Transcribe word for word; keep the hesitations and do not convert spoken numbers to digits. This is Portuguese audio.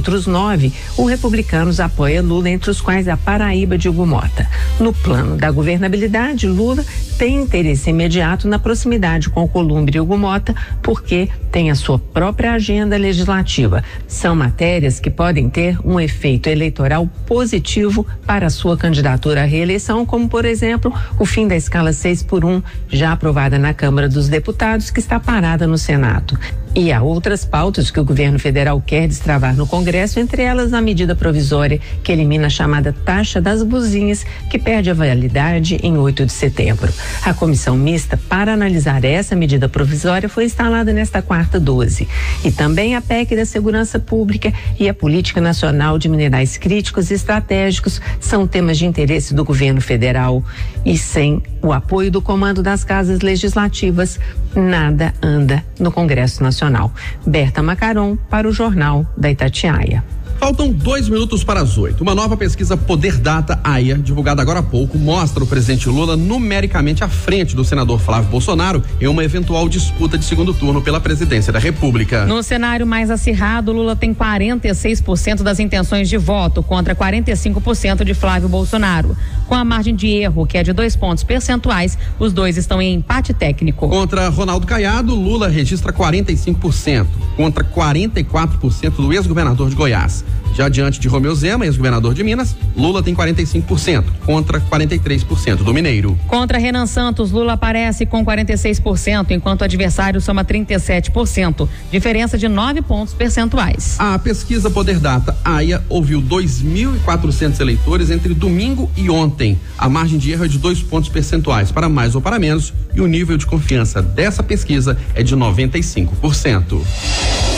outros nove, o Republicanos apoia Lula, entre os quais a Paraíba de Hugo Mota. No plano da governabilidade, Lula tem interesse imediato na proximidade com Alcolumbre e Hugo Mota, porque tem a sua própria agenda legislativa. São matérias que podem ter um efeito eleitoral positivo para a sua candidatura à reeleição, como, por exemplo, o fim da escala seis por um, já aprovada na Câmara dos Deputados, que está parada no Senado. E há outras pautas que o governo federal quer destravar no Congresso, entre elas a medida provisória que elimina a chamada taxa das buzinhas, que perde a validade em oito de setembro. A comissão mista para analisar essa medida provisória foi instalada nesta quarta doze. E também a P E C da Segurança Pública e a Política Nacional de Minerais Críticos e Estratégicos são temas de interesse do governo federal. E sem o apoio do comando das casas legislativas, nada anda no Congresso Nacional. Berta Macaron, para o Jornal da Itatiaia. Faltam dois minutos para as oito. Uma nova pesquisa Poder Data A I A, divulgada agora há pouco, mostra o presidente Lula numericamente à frente do senador Flávio Bolsonaro em uma eventual disputa de segundo turno pela presidência da República. No cenário mais acirrado, Lula tem quarenta e seis por cento das intenções de voto contra quarenta e cinco por cento de Flávio Bolsonaro. Com a margem de erro, que é de dois pontos percentuais, os dois estão em empate técnico. Contra Ronaldo Caiado, Lula registra quarenta e cinco por cento, contra quarenta e quatro por cento do ex-governador de Goiás. Já diante de Romeu Zema, ex-governador de Minas, Lula tem quarenta e cinco por cento, contra quarenta e três por cento do mineiro. Contra Renan Santos, Lula aparece com quarenta e seis por cento, enquanto o adversário soma trinta e sete por cento, diferença de nove pontos percentuais. A pesquisa Poder Data A I A ouviu dois mil e quatrocentos eleitores entre domingo e ontem. A margem de erro é de dois pontos percentuais, para mais ou para menos, e o nível de confiança dessa pesquisa é de noventa e cinco por cento.